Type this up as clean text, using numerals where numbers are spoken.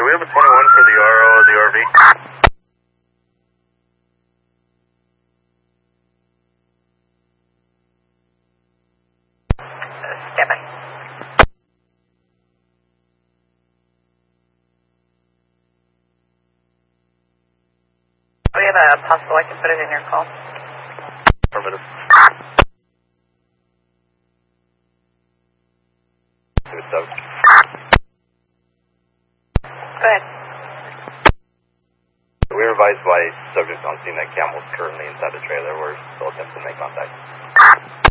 do we have a 21 for the RO of the RV? Stand by. Do we have a possible I can put it in your call? Affirmative. Go ahead. We were advised by subjects on scene that Camel's currently inside the trailer. We're still attempting to make contact.